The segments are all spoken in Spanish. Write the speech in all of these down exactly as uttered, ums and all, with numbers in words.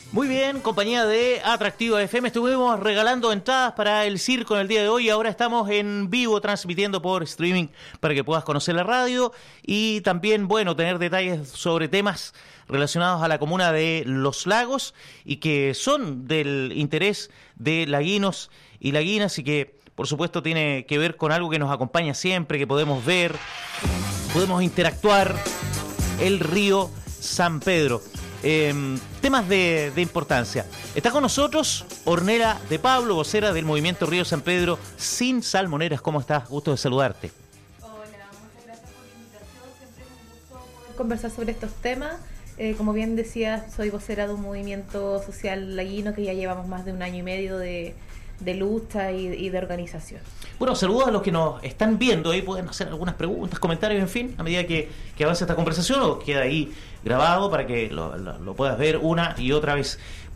Muy bien, compañía de Atractiva F M, estuvimos regalando entradas para el circo en el día de hoy y ahora estamos en vivo transmitiendo por streaming para que puedas conocer la radio y también, bueno, tener detalles sobre temas relacionados a la comuna de Los Lagos y que son del interés de laguinos y laguinas y que, por supuesto, tiene que ver con algo que nos acompaña siempre, que podemos ver, podemos interactuar, el río San Pedro. Eh, temas de, de importancia. Está con nosotros Ornella de Pablo, vocera del Movimiento Río San Pedro Sin Salmoneras. ¿Cómo estás? Gusto de saludarte. Hola, muchas gracias por la invitación. Siempre es un gusto poder conversar sobre estos temas. Eh, como bien decía, soy vocera de un movimiento social laguino que ya llevamos más de un año y medio de, de lucha y, y de organización. Bueno, saludos a los que nos están viendo. Ahí pueden hacer algunas preguntas, comentarios, en fin, a medida que, que avance esta conversación o queda ahí grabado para que lo, lo, lo puedas ver una y otra vez.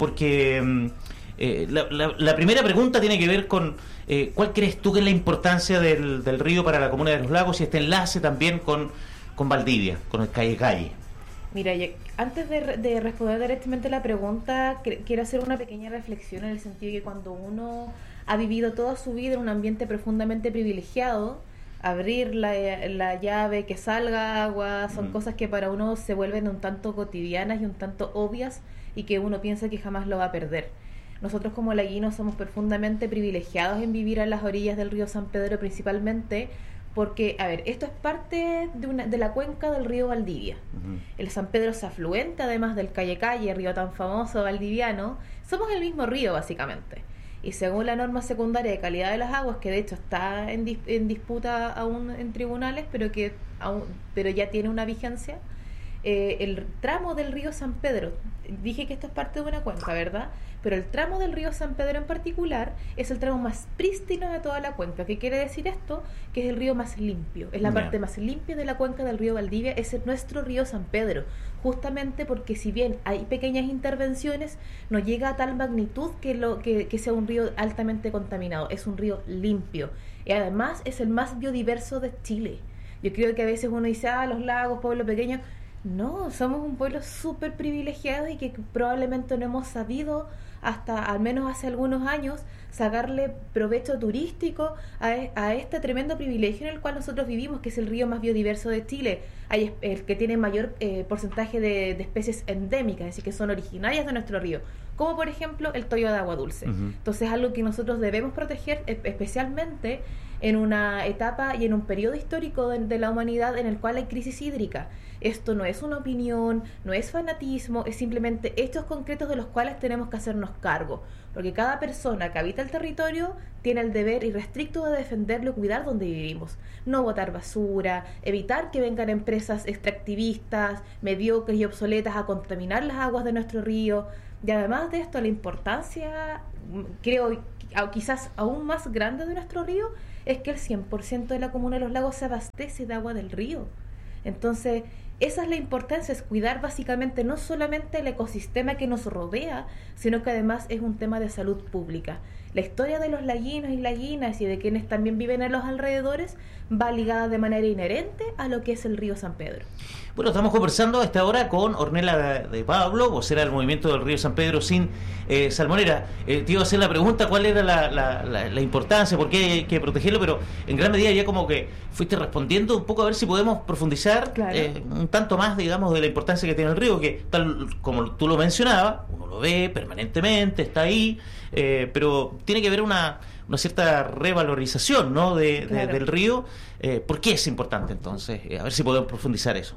Porque eh, la, la, la primera pregunta tiene que ver con eh, ¿cuál crees tú que es la importancia del, del río para la comuna de Los Lagos y este enlace también con, con Valdivia, con el Calle Calle? Mira, yo, antes de, de responder directamente la pregunta, quiero hacer una pequeña reflexión en el sentido de que cuando uno ha vivido toda su vida en un ambiente profundamente privilegiado, abrir la, la llave, que salga agua, son mm. cosas que para uno se vuelven un tanto cotidianas y un tanto obvias y que uno piensa que jamás lo va a perder. Nosotros como laguinos somos profundamente privilegiados en vivir a las orillas del río San Pedro principalmente porque, a ver, esto es parte de, una, de la cuenca del río Valdivia. Uh-huh. El San Pedro es afluente, además del Calle Calle, río tan famoso valdiviano. Somos el mismo río, básicamente. Y según la norma secundaria de calidad de las aguas, que de hecho está en, dis, en disputa aún en tribunales, pero que aún, pero ya tiene una vigencia, eh, el tramo del río San Pedro, dije que esto es parte de una cuenca, ¿verdad? Pero el tramo del río San Pedro en particular es el tramo más prístino de toda la cuenca. ¿Qué quiere decir esto? Que es el río más limpio, es la yeah. parte más limpia de la cuenca del río Valdivia, es nuestro río San Pedro, justamente porque si bien hay pequeñas intervenciones, no llega a tal magnitud que, lo, que, que sea un río altamente contaminado, es un río limpio y además es el más biodiverso de Chile. Yo creo que a veces uno dice, ah, los lagos, pueblos pequeños. No, somos un pueblo súper privilegiado y que probablemente no hemos sabido hasta al menos hace algunos años sacarle provecho turístico a, a este tremendo privilegio en el cual nosotros vivimos, que es el río más biodiverso de Chile, hay el que tiene mayor eh, porcentaje de, de especies endémicas, es decir, que son originarias de nuestro río, como por ejemplo el toyo de agua dulce. Uh-huh. Entonces es algo que nosotros debemos proteger, especialmente en una etapa y en un periodo histórico de, de la humanidad en el cual hay crisis hídrica. Esto no es una opinión, no es fanatismo, es simplemente hechos concretos de los cuales tenemos que hacernos cargo, porque cada persona que habita el territorio tiene el deber irrestricto de defenderlo y cuidar donde vivimos, no botar basura, evitar que vengan empresas extractivistas, mediocres y obsoletas a contaminar las aguas de nuestro río, y además de esto la importancia, creo, quizás aún más grande de nuestro río, es que el cien por ciento de la comuna de Los Lagos se abastece de agua del río. Entonces, esa es la importancia, es cuidar básicamente no solamente el ecosistema que nos rodea, sino que además es un tema de salud pública. La historia de los laguinos y laguinas y de quienes también viven en los alrededores va ligada de manera inherente a lo que es el río San Pedro. Bueno, estamos conversando a esta hora con Ornella de Pablo, vocera del Movimiento del Río San Pedro Sin eh, Salmonera. Eh, te iba a hacer la pregunta, ¿cuál era la, la, la, la importancia? ¿Por qué hay que protegerlo? Pero en gran medida ya como que fuiste respondiendo un poco, a ver si podemos profundizar claro. eh, un tanto más, digamos, de la importancia que tiene el río, que tal como tú lo mencionabas, uno lo ve permanentemente, está ahí, eh, pero tiene que haber una... una cierta revalorización, ¿no? de, claro. de, del río. Eh, ¿Por qué es importante entonces? Eh, a ver si podemos profundizar eso.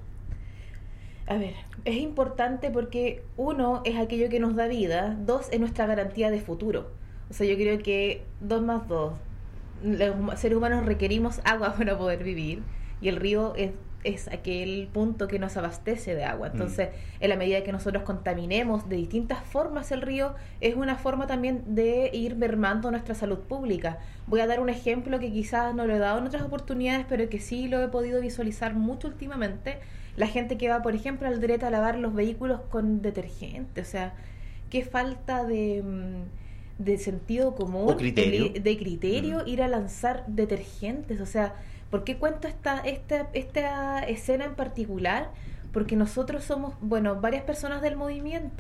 A ver, es importante porque uno es aquello que nos da vida, dos es nuestra garantía de futuro. O sea, yo creo que dos más dos, los seres humanos requerimos agua para poder vivir y el río es es aquel punto que nos abastece de agua. Entonces, mm. en la medida que nosotros contaminemos de distintas formas el río, es una forma también de ir mermando nuestra salud pública. Voy a dar un ejemplo que quizás no lo he dado en otras oportunidades, pero que sí lo he podido visualizar mucho últimamente. La gente que va, por ejemplo, al Dreta a lavar los vehículos con detergente. O sea, qué falta de... de sentido común, o criterio. De, de criterio, mm. ir a lanzar detergentes. O sea, ¿por qué cuento esta, esta, esta escena en particular? Porque nosotros somos, bueno, varias personas del movimiento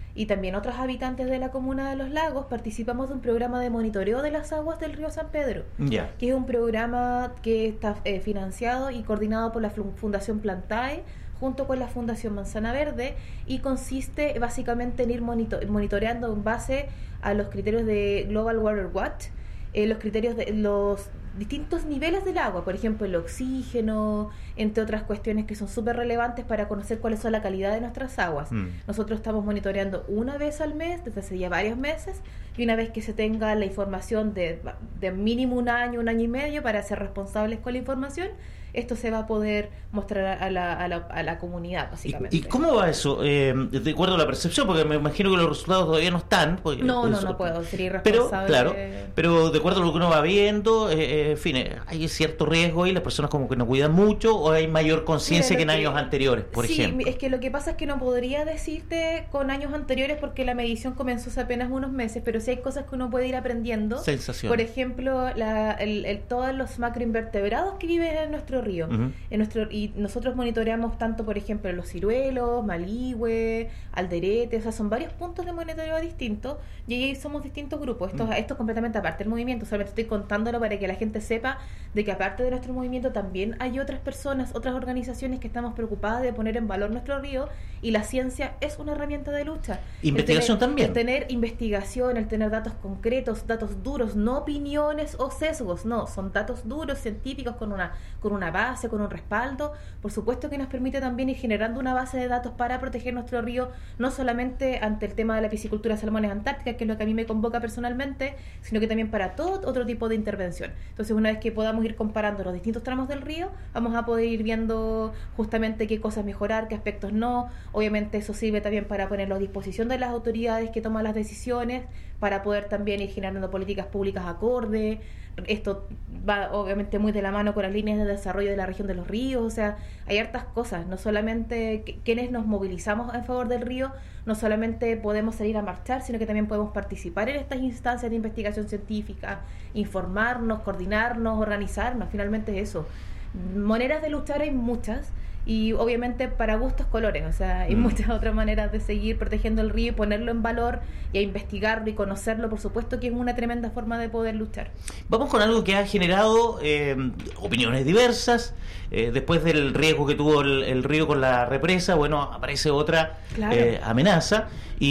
y también otros habitantes de la comuna de Los Lagos participamos de un programa de monitoreo de las aguas del río San Pedro, Ya. que es un programa que está eh, financiado y coordinado por la Fundación Plantae junto con la Fundación Manzana Verde, y consiste básicamente en ir monito- monitoreando en base a los criterios de Global Water Watch, eh, los criterios de los distintos niveles del agua, por ejemplo el oxígeno, entre otras cuestiones que son súper relevantes para conocer cuáles son la calidad de nuestras aguas. Mm. Nosotros estamos monitoreando una vez al mes, desde hace ya varios meses, y una vez que se tenga la información de, de mínimo un año, un año y medio, para ser responsables con la información, esto se va a poder mostrar a la, a la, a la comunidad, básicamente. ¿Y, y cómo va eso? Eh, de acuerdo a la percepción, porque me imagino que los resultados todavía no están. Porque no, no, eso, no puedo, sería irresponsable. Pero, claro, pero de acuerdo a lo que uno va viendo, eh, en fin, hay cierto riesgo y las personas como que no cuidan mucho, o hay mayor conciencia que en años que, anteriores, por sí, ejemplo. Sí, es que lo que pasa es que no podría decirte con años anteriores porque la medición comenzó hace apenas unos meses, pero sí hay cosas que uno puede ir aprendiendo. Sensación. Por ejemplo, la, el, el, todos los macroinvertebrados que viven en nuestro río. Uh-huh. En nuestro, y nosotros monitoreamos tanto, por ejemplo, los ciruelos, maligüe, alderete, o sea, son varios puntos de monitoreo distintos, y ahí somos distintos grupos. Esto, uh-huh. esto es completamente aparte del movimiento, solamente estoy contándolo para que la gente sepa de que aparte de nuestro movimiento también hay otras personas, otras organizaciones que estamos preocupadas de poner en valor nuestro río, y la ciencia es una herramienta de lucha. Investigación el tener, también. El tener investigación, el tener datos concretos, datos duros, no opiniones o sesgos, no, son datos duros, científicos, con una, con una base, con un respaldo. Por supuesto que nos permite también ir generando una base de datos para proteger nuestro río, no solamente ante el tema de la piscicultura de salmones antárticas, que es lo que a mí me convoca personalmente, sino que también para todo otro tipo de intervención. Entonces, una vez que podamos ir comparando los distintos tramos del río, vamos a poder ir viendo justamente qué cosas mejorar, qué aspectos no. Obviamente eso sirve también para ponerlo a disposición de las autoridades que toman las decisiones, para poder también ir generando políticas públicas acorde. Esto va obviamente muy de la mano con las líneas de desarrollo de la región de los ríos, o sea, hay hartas cosas, no solamente que, quienes nos movilizamos en favor del río, no solamente podemos salir a marchar, sino que también podemos participar en estas instancias de investigación científica, informarnos, coordinarnos, organizarnos, finalmente es eso. Maneras de luchar hay muchas, y obviamente para gustos colores, o sea, hay mm. muchas otras maneras de seguir protegiendo el río y ponerlo en valor y a investigarlo y conocerlo, por supuesto que es una tremenda forma de poder luchar. Vamos con algo que ha generado eh, opiniones diversas. Eh, después del riesgo que tuvo el, el río con la represa, bueno, aparece otra claro. eh, amenaza.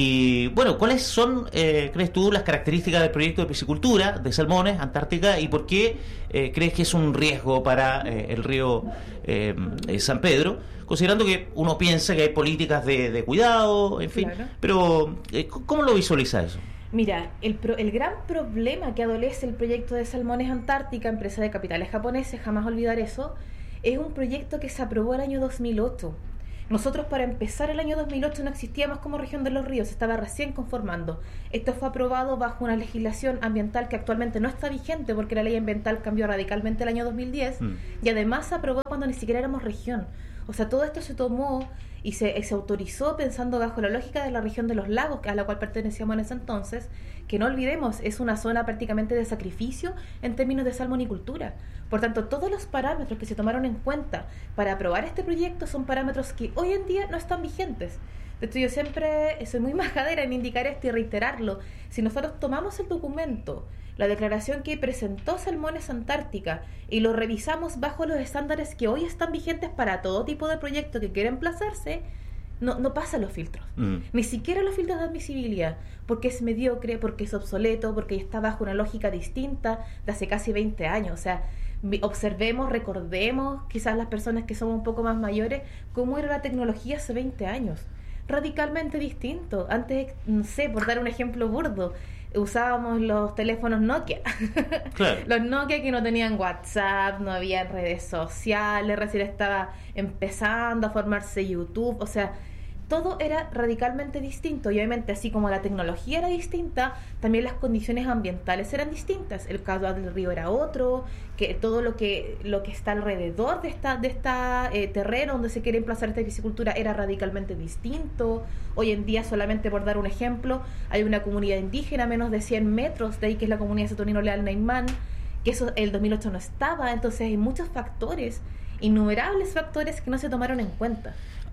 Y bueno, ¿cuáles son, eh, crees tú, las características del proyecto de piscicultura de salmones Antártica, y por qué eh, crees que es un riesgo para eh, el río eh, San Pedro, considerando que uno piensa que hay políticas de, de cuidado, en fin, claro. pero eh, ¿cómo lo visualiza eso? Mira, el, pro, el gran problema que adolece el proyecto de Salmones Antártica, empresa de capitales japoneses, jamás olvidar eso, es un proyecto que se aprobó el año dos mil ocho. Nosotros, para empezar el año dos mil ocho, no existíamos como región de los ríos, se estaba recién conformando. Esto fue aprobado bajo una legislación ambiental que actualmente no está vigente, porque la ley ambiental cambió radicalmente el año dos mil diez, mm. y además se aprobó cuando ni siquiera éramos región. O sea, todo esto se tomó y se, se autorizó pensando bajo la lógica de la región de los lagos, a la cual pertenecíamos en ese entonces, que no olvidemos, es una zona prácticamente de sacrificio en términos de salmonicultura. Por tanto, todos los parámetros que se tomaron en cuenta para aprobar este proyecto son parámetros que hoy en día no están vigentes. De hecho, yo siempre soy muy majadera en indicar esto y reiterarlo. Si nosotros tomamos el documento, la declaración que presentó Salmones Antártica, y lo revisamos bajo los estándares que hoy están vigentes para todo tipo de proyecto que quiera emplazarse, no, no pasa los filtros. Mm. Ni siquiera los filtros de admisibilidad, porque es mediocre, porque es obsoleto, porque está bajo una lógica distinta de hace casi veinte años. O sea, observemos, recordemos, quizás las personas que somos un poco más mayores, cómo era la tecnología hace veinte años. Radicalmente distinto. Antes, no sé, por dar un ejemplo burdo, usábamos los teléfonos Nokia. Claro. Los Nokia que no tenían WhatsApp, no había redes sociales, recién estaba empezando a formarse YouTube, o sea, todo era radicalmente distinto, y obviamente así como la tecnología era distinta, también las condiciones ambientales eran distintas. El caudal del río era otro, que todo lo que lo que está alrededor de esta de esta eh, terreno donde se quiere emplazar esta piscicultura era radicalmente distinto. Hoy en día, solamente por dar un ejemplo, hay una comunidad indígena a menos de cien metros de ahí, que es la comunidad Saturnino Leal Naimán, que eso el dos mil ocho no estaba. Entonces hay muchos factores, innumerables factores que no se tomaron en cuenta.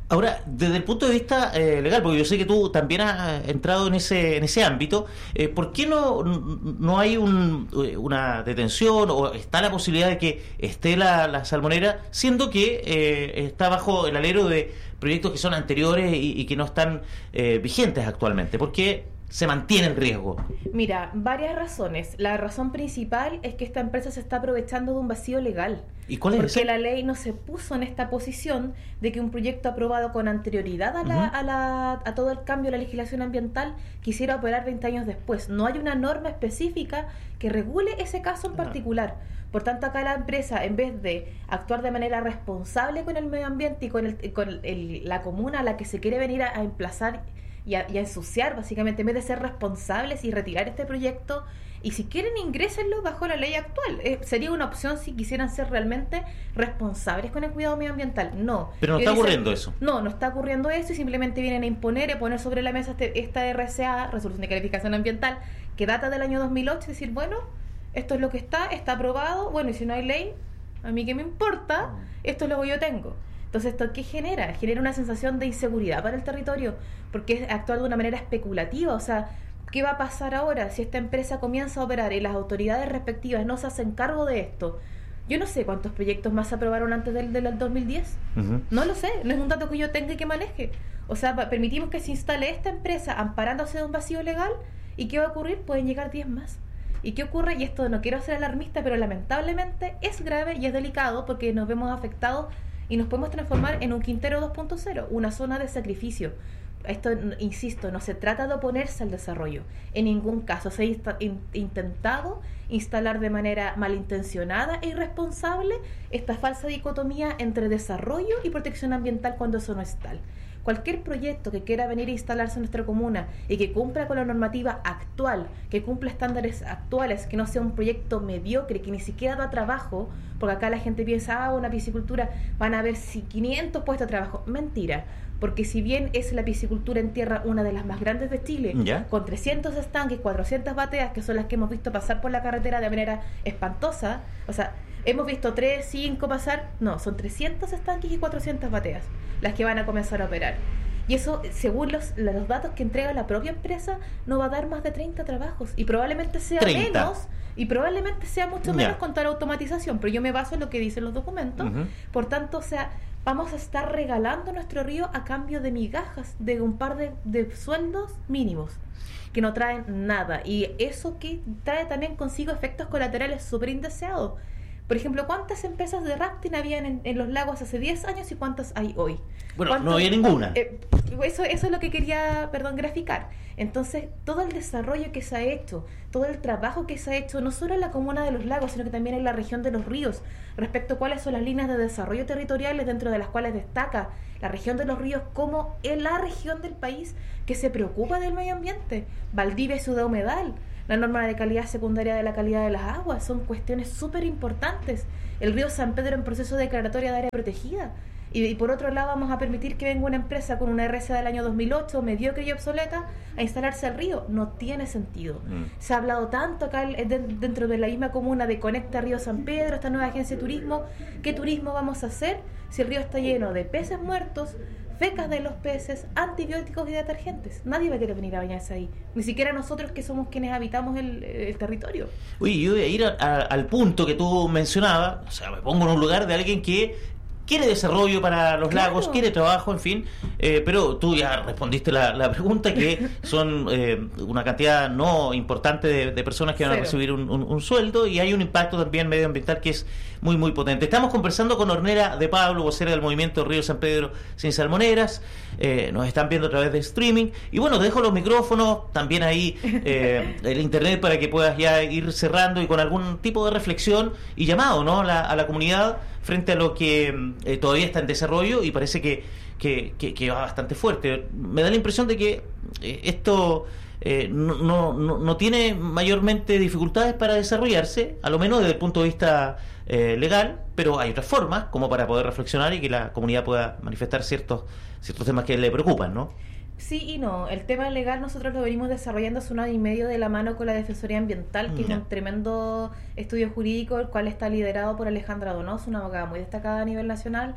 Ahora, desde el punto de vista eh, legal, porque yo sé que tú también has entrado en ese en ese ámbito, eh, ¿por qué no, no hay un, una detención o está la posibilidad de que esté la, la salmonera, siendo que eh, está bajo el alero de proyectos que son anteriores y, y que no están eh, vigentes actualmente? ¿Por qué se mantiene el riesgo? Mira, varias razones. La razón principal es que esta empresa se está aprovechando de un vacío legal. ¿Y cuál es Porque ese? la ley no se puso en esta posición de que un proyecto aprobado con anterioridad a, la, Uh-huh. a, la, a todo el cambio de la legislación ambiental quisiera operar veinte años después. No hay una norma específica que regule ese caso en particular. Por tanto, acá la empresa, en vez de actuar de manera responsable con el medio ambiente y con, el, con el, la comuna a la que se quiere venir a, a emplazar y a, y a ensuciar, básicamente, en vez de ser responsables y retirar este proyecto, y si quieren ingrésenlo bajo la ley actual. Eh, sería una opción si quisieran ser realmente responsables con el cuidado medioambiental. No. Pero no Ellos está dicen, ocurriendo eso. No, no está ocurriendo eso y simplemente vienen a imponer, a poner sobre la mesa este, esta R C A, Resolución de Calificación Ambiental, que data del año dos mil ocho, y decir, bueno, esto es lo que está, está aprobado, bueno, y si no hay ley, a mí qué me importa, esto es lo que yo tengo. Entonces, ¿esto qué genera? Genera una sensación de inseguridad para el territorio, porque es actuar de una manera especulativa. O sea, ¿qué va a pasar ahora si esta empresa comienza a operar y las autoridades respectivas no se hacen cargo de esto? Yo no sé cuántos proyectos más se aprobaron antes del, del dos mil diez. Uh-huh. No lo sé, no es un dato que yo tenga y que maneje. O sea, permitimos que se instale esta empresa amparándose de un vacío legal, ¿y qué va a ocurrir? Pueden llegar diez más. ¿Y qué ocurre? Y esto no quiero ser alarmista, pero lamentablemente es grave y es delicado porque nos vemos afectados y nos podemos transformar en un Quintero dos punto cero, una zona de sacrificio. Esto, insisto, no se trata de oponerse al desarrollo. En ningún caso se ha insta- in- intentado instalar de manera malintencionada e irresponsable esta falsa dicotomía entre desarrollo y protección ambiental cuando eso no es tal. Cualquier proyecto que quiera venir a instalarse en nuestra comuna y que cumpla con la normativa actual, que cumpla estándares actuales, que no sea un proyecto mediocre, que ni siquiera da trabajo, porque acá la gente piensa, ah, una piscicultura, van a haber quinientos puestos de trabajo. Mentira, porque si bien es la piscicultura en tierra una de las más grandes de Chile, ¿ya? Con trescientos estanques, cuatrocientas bateas, que son las que hemos visto pasar por la carretera de manera espantosa, o sea, hemos visto tres, cinco pasar, no, son trescientos estanques y cuatrocientas bateas las que van a comenzar a operar. Y eso, según los, los datos que entrega la propia empresa, no va a dar más de treinta trabajos. Y probablemente sea treinta menos, y probablemente sea mucho menos yeah. con toda la automatización. Pero yo me baso en lo que dicen los documentos. Uh-huh. Por tanto, o sea, vamos a estar regalando nuestro río a cambio de migajas, de un par de, de sueldos mínimos, que no traen nada. Y eso que trae también consigo efectos colaterales súper indeseados. Por ejemplo, ¿cuántas empresas de rafting habían en, en los lagos hace diez años y cuántas hay hoy? Bueno, no había ninguna. Eh, eso, eso es lo que quería, perdón, graficar. Entonces, todo el desarrollo que se ha hecho, todo el trabajo que se ha hecho, no solo en la comuna de los lagos, sino que también en la región de los ríos, respecto a cuáles son las líneas de desarrollo territoriales dentro de las cuales destaca la región de los ríos como en la región del país que se preocupa del medio ambiente. Valdivia y Ciudad Humedal, la norma de calidad secundaria de la calidad de las aguas, son cuestiones súper importantes. El río San Pedro en proceso de declaratoria de área protegida. Y, y por otro lado vamos a permitir que venga una empresa con una R C A del año dos mil ocho, mediocre y obsoleta, a instalarse al río. No tiene sentido. Mm. Se ha hablado tanto acá de, dentro de la misma comuna de Conecta Río San Pedro, esta nueva agencia de turismo. ¿Qué turismo vamos a hacer si el río está lleno de peces muertos, fecas de los peces, antibióticos y detergentes? Nadie va a querer venir a bañarse ahí, ni siquiera nosotros que somos quienes habitamos el, el territorio. Uy, yo voy a ir a, a, al punto que tú mencionabas, o sea, me pongo en un lugar de alguien que quiere desarrollo para los claro. lagos, quiere trabajo, en fin, eh, pero tú ya respondiste la, la pregunta, que son eh, una cantidad no importante de, de personas que van Cero. a recibir un, un, un sueldo, y hay un impacto también medioambiental que es muy muy potente. Estamos conversando con Ornella de Pablo, vocera del movimiento Río San Pedro Sin Salmoneras. Eh, nos están viendo a través de streaming, y bueno, te dejo los micrófonos, también ahí eh, el internet, para que puedas ya ir cerrando y con algún tipo de reflexión y llamado, ¿no?, la, a la comunidad frente a lo que eh, todavía está en desarrollo y parece que, que, que, que va bastante fuerte. Me da la impresión de que eh, esto eh, no, no, no tiene mayormente dificultades para desarrollarse, a lo menos desde el punto de vista eh, legal, pero hay otras formas como para poder reflexionar y que la comunidad pueda manifestar ciertos, ciertos temas que le preocupan, ¿no? Sí y no. El tema legal nosotros lo venimos desarrollando hace un año y medio de la mano con la Defensoría Ambiental, que yeah. es un tremendo estudio jurídico, el cual está liderado por Alejandra Donoso, una abogada muy destacada a nivel nacional,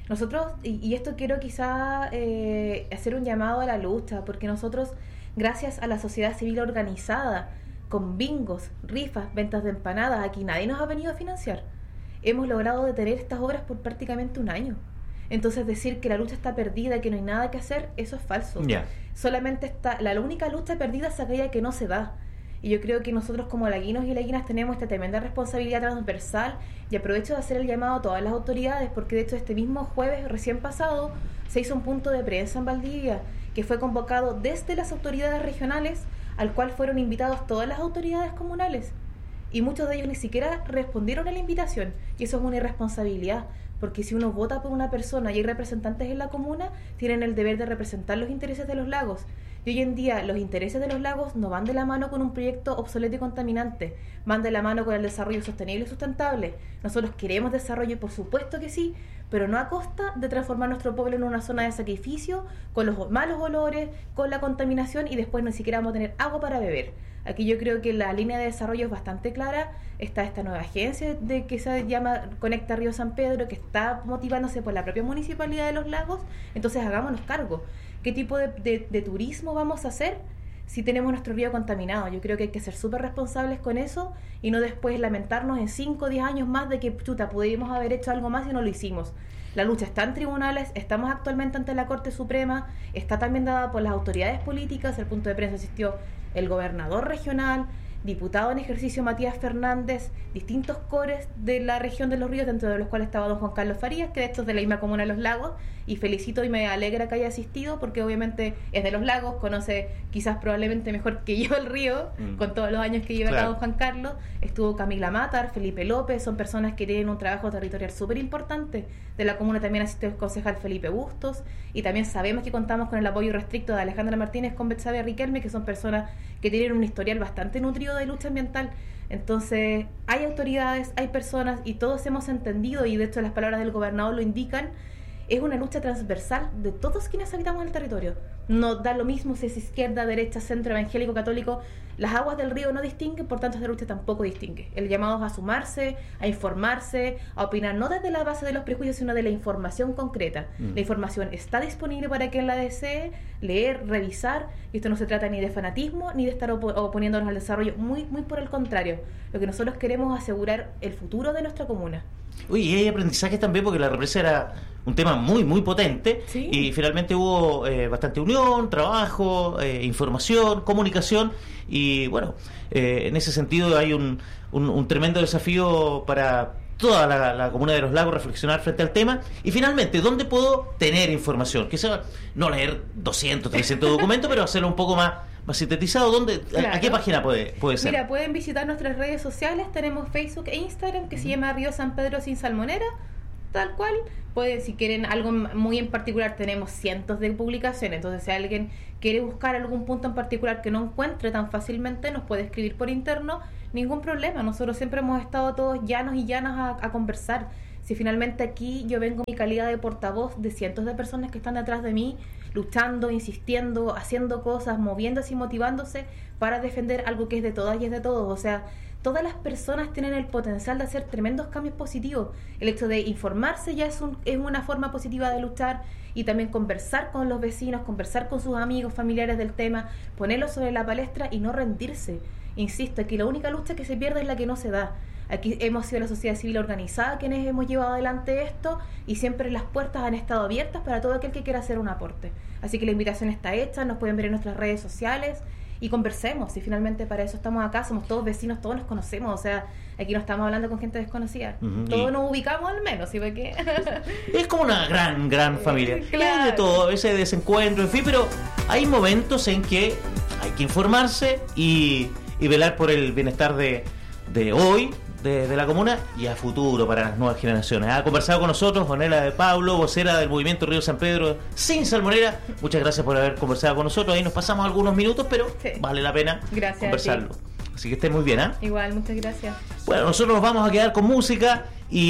Nosotros, y, y esto quiero quizá eh, hacer un llamado a la lucha, porque nosotros, gracias a la sociedad civil organizada, con bingos, rifas, ventas de empanadas, aquí nadie nos ha venido a financiar, hemos logrado detener estas obras por prácticamente un año. Entonces decir que la lucha está perdida, que no hay nada que hacer, eso es falso. Yeah. Solamente está, la única lucha perdida es aquella que no se da. Y yo creo que nosotros como laguinos y laguinas tenemos esta tremenda responsabilidad transversal, y aprovecho de hacer el llamado a todas las autoridades, porque de hecho este mismo jueves recién pasado se hizo un punto de prensa en Valdivia, que fue convocado desde las autoridades regionales, al cual fueron invitados todas las autoridades comunales. Y muchos de ellos ni siquiera respondieron a la invitación, y eso es una irresponsabilidad, porque si uno vota por una persona y hay representantes en la comuna, tienen el deber de representar los intereses de los lagos. Y hoy en día los intereses de los lagos no van de la mano con un proyecto obsoleto y contaminante, van de la mano con el desarrollo sostenible y sustentable. Nosotros queremos desarrollo, por supuesto que sí, pero no a costa de transformar nuestro pueblo en una zona de sacrificio, con los malos olores, con la contaminación, y después ni siquiera vamos a tener agua para beber. Aquí yo creo que la línea de desarrollo es bastante clara. Está esta nueva agencia de que se llama Conecta Río San Pedro, que está motivándose por la propia Municipalidad de Los Lagos. Entonces hagámonos cargo. ¿Qué tipo de, de, de turismo vamos a hacer si tenemos nuestro río contaminado? Yo creo que hay que ser súper responsables con eso y no después lamentarnos en cinco o diez años más de que, chuta, pudimos haber hecho algo más y no lo hicimos. La lucha está en tribunales, estamos actualmente ante la Corte Suprema, está también dada por las autoridades políticas. El punto de prensa asistió el gobernador regional, diputado en ejercicio Matías Fernández, distintos cores de la región de Los Ríos, dentro de los cuales estaba don Juan Carlos Farías, que de hecho es de la misma comuna de Los Lagos, y felicito y me alegra que haya asistido, porque obviamente es de Los Lagos, conoce quizás probablemente mejor que yo el río, mm. con todos los años que lleva claro. acá don Juan Carlos. Estuvo Camila Matar, Felipe López, son personas que tienen un trabajo territorial súper importante. De la comuna también asistió el concejal Felipe Bustos, y también sabemos que contamos con el apoyo restricto de Alejandra Martínez con Betsabe Riquelme, que son personas que tienen un historial bastante nutrido de lucha ambiental. Entonces hay autoridades, hay personas, y todos hemos entendido, y de hecho las palabras del gobernador lo indican, es una lucha transversal de todos quienes habitamos el territorio. No da lo mismo si es izquierda, derecha, centro, evangélico, católico. Las aguas del río no distinguen, por tanto esta lucha tampoco distingue. El llamado es a sumarse, a informarse, a opinar, no desde la base de los prejuicios, sino de la información concreta. Mm. La información está disponible para quien la desee leer, revisar, y esto no se trata ni de fanatismo ni de estar op- oponiéndonos al desarrollo, muy, muy por el contrario. Lo que nosotros queremos es asegurar el futuro de nuestra comuna. Uy, y hay aprendizajes también, porque la represa era un tema muy, muy potente, ¿sí? Y finalmente hubo eh, bastante unión, trabajo, eh, información, comunicación, y bueno, eh, en ese sentido hay un, un, un tremendo desafío para toda la, la comuna de Los Lagos reflexionar frente al tema. Y finalmente, ¿dónde puedo tener información? Quizá no leer doscientos, trescientos documentos, pero hacerlo un poco más más sintetizado. ¿Dónde, claro. a, ¿A qué página puede, puede ser? Mira, pueden visitar nuestras redes sociales. Tenemos Facebook e Instagram, que uh-huh. se llama Río San Pedro Sin Salmonera, tal cual. Pueden, si quieren algo muy en particular, tenemos cientos de publicaciones. Entonces, si alguien quiere buscar algún punto en particular que no encuentre tan fácilmente, nos puede escribir por interno. Ningún problema. Nosotros siempre hemos estado todos llanos y llanas a, a conversar. Si finalmente aquí yo vengo en mi calidad de portavoz de cientos de personas que están detrás de mí, luchando, insistiendo, haciendo cosas, moviéndose y motivándose para defender algo que es de todas y es de todos. O sea, todas las personas tienen el potencial de hacer tremendos cambios positivos. El hecho de informarse ya es, un, es una forma positiva de luchar, y también conversar con los vecinos, conversar con sus amigos, familiares del tema, ponerlo sobre la palestra y no rendirse. Insisto, aquí la única lucha que se pierde es la que no se da. Aquí hemos sido la sociedad civil organizada quienes hemos llevado adelante esto, y siempre las puertas han estado abiertas para todo aquel que quiera hacer un aporte. Así que la invitación está hecha, nos pueden ver en nuestras redes sociales y conversemos. Y finalmente para eso estamos acá, somos todos vecinos, todos nos conocemos, o sea, aquí no estamos hablando con gente desconocida. Uh-huh. Todos y... nos ubicamos al menos, ¿sí? Porque es como una gran, gran familia. Claro. Hay de todo, ese desencuentro, en fin, pero hay momentos en que hay que informarse y, y velar por el bienestar de, de hoy, De, de la comuna, y a futuro para las nuevas generaciones. Ha conversado con nosotros Ornella de Pablo, vocera del movimiento Río San Pedro Sin Salmonera. Muchas gracias por haber conversado con nosotros. Ahí nos pasamos algunos minutos, pero sí, vale la pena gracias conversarlo. Así que estén muy bien, ¿eh? Igual, muchas gracias. Bueno, nosotros nos vamos a quedar con música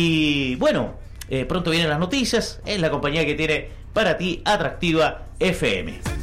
y bueno, eh, pronto vienen las noticias en la compañía que tiene para ti Atractiva F M.